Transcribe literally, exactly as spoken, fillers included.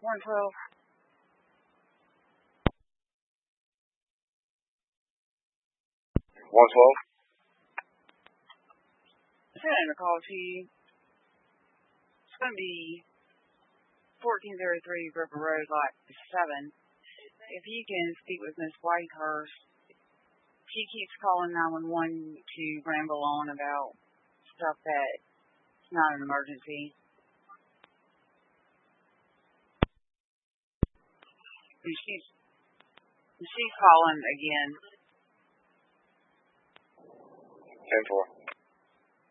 one twelve. one twelve? Sending a call to you. It's going to be fourteen thirty-three River Road, lot seven. If you can speak with Miss Whitehurst. She keeps calling nine one one to ramble on about stuff that's not an emergency. And she's, she's calling again. ten four.